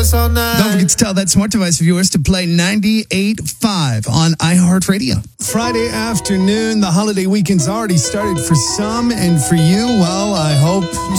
dance all night. Don't forget to tell that smart device of yours to play 98.5 on iHeartRadio. Friday afternoon, the holiday weekend's already started for some, and for you, well, I hope